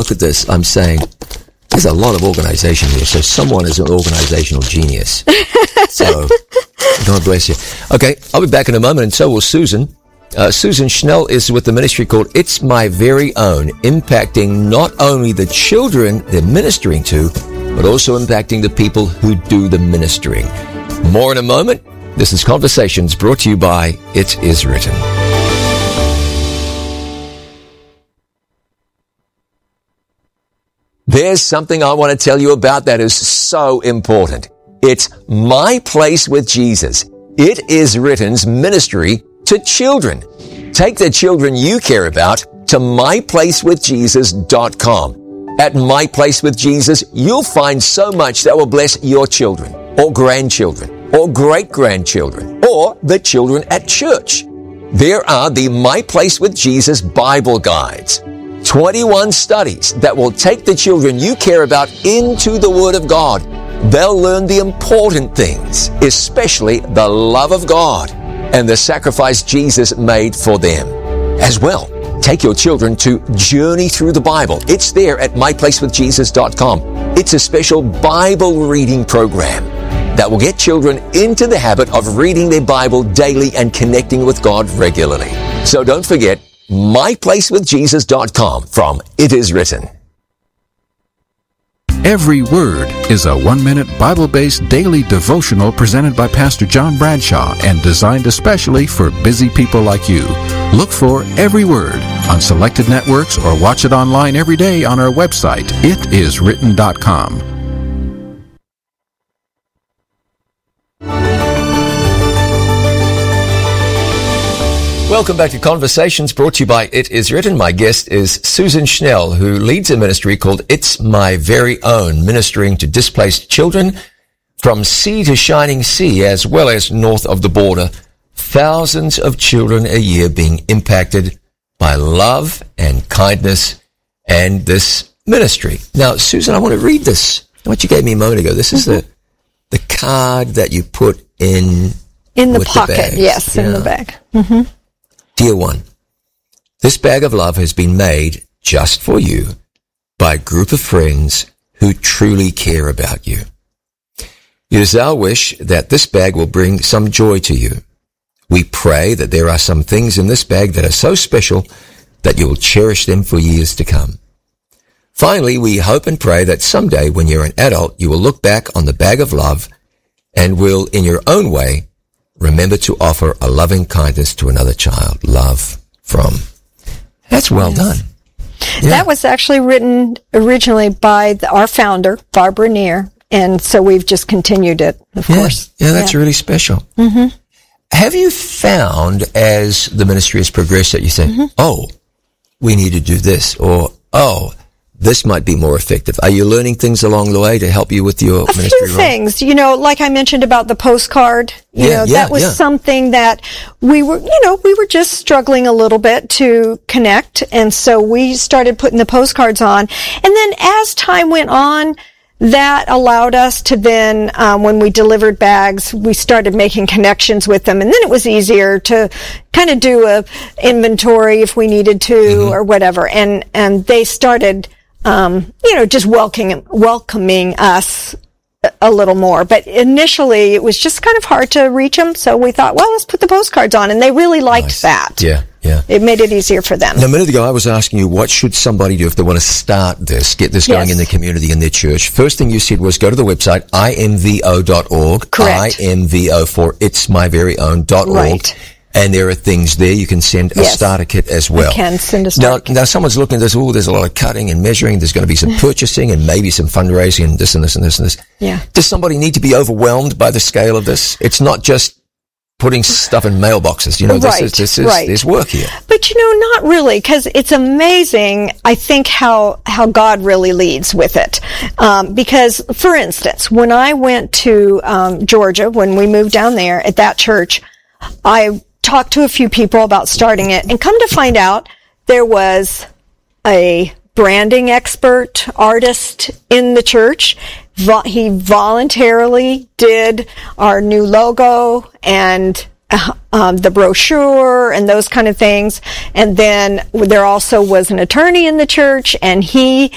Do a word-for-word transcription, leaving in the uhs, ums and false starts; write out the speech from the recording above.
look at this, I'm saying, there's a lot of organization here, so someone is an organizational genius. So, God bless you. Okay, I'll be back in a moment, and so will Susan. Uh, Susan Schnell is with the ministry called It's My Very Own, impacting not only the children they're ministering to, but also impacting the people who do the ministering. More in a moment. This is Conversations brought to you by It Is Written. There's something I want to tell you about that is so important. It's My Place with Jesus. It Is Written's ministry to children. Take the children you care about to my place with jesus dot com. At My Place with Jesus, you'll find so much that will bless your children, or grandchildren, or great-grandchildren, or the children at church. There are the My Place with Jesus Bible Guides. twenty-one studies that will take the children you care about into the Word of God. They'll learn the important things, especially the love of God and the sacrifice Jesus made for them. As well, take your children to Journey Through the Bible. It's there at my place with jesus dot com. It's a special Bible reading program that will get children into the habit of reading their Bible daily and connecting with God regularly. So don't forget, my place with jesus dot com from It Is Written. Every Word is a one-minute Bible-based daily devotional presented by Pastor John Bradshaw and designed especially for busy people like you. Look for Every Word on selected networks or watch it online every day on our website, it is written dot com. Welcome back to Conversations brought to you by It Is Written. My guest is Susan Schnell, who leads a ministry called It's My Very Own, ministering to displaced children from sea to shining sea, as well as north of the border. Thousands of children a year being impacted by love and kindness and this ministry. Now, Susan, I want to read this, what you gave me a moment ago. This is mm-hmm. the the card that you put in In the with pocket, the yes, yeah. in the bag. Mm-hmm. Dear one, this bag of love has been made just for you by a group of friends who truly care about you. It is our wish that this bag will bring some joy to you. We pray that there are some things in this bag that are so special that you will cherish them for years to come. Finally, we hope and pray that someday when you're an adult, you will look back on the bag of love and will, in your own way, remember to offer a loving kindness to another child. Love from. That's well yes. done. Yeah. That was actually written originally by the, our founder, Barbara Neer, and so we've just continued it, of yeah. course. Yeah, that's yeah. really special. Mm-hmm. Have you found, as the ministry has progressed, that you say, mm-hmm. oh, we need to do this, or, oh, this might be more effective? Are you learning things along the way to help you with your a ministry? A few things. You know, like I mentioned about the postcard, you yeah, know, yeah, that was yeah. something that we were, you know, we were just struggling a little bit to connect. And so we started putting the postcards on. And then as time went on, that allowed us to then, um, when we delivered bags, we started making connections with them. And then it was easier to kind of do a inventory if we needed to mm-hmm. or whatever. And, and they started Um, you know, just welcoming, welcoming us a little more. But initially, it was just kind of hard to reach them. So we thought, well, let's put the postcards on. And they really liked nice. that. Yeah, yeah. It made it easier for them. Now, a minute ago, I was asking you, what should somebody do if they want to start this, get this going yes. in their community, in their church? First thing you said was go to the website, I M V O dot org. Correct. I M V O for It's My Very Own dot org. Right. And there are things there. You can send a yes. starter kit as well. I can send a starter now, kit. Now, someone's looking at this, oh, there's a lot of cutting and measuring. There's going to be some purchasing and maybe some fundraising and this and this and this and this. Yeah. Does somebody need to be overwhelmed by the scale of this? It's not just putting stuff in mailboxes. You know, this right, is, this is, right. there's work here. But, you know, not really, because it's amazing, I think, how, how God really leads with it. Um, because, for instance, when I went to, um, Georgia, when we moved down there at that church, I talked to a few people about starting it, and come to find out there was a branding expert artist in the church. Vo- he voluntarily did our new logo and uh, um, the brochure and those kind of things. And then there also was an attorney in the church, and he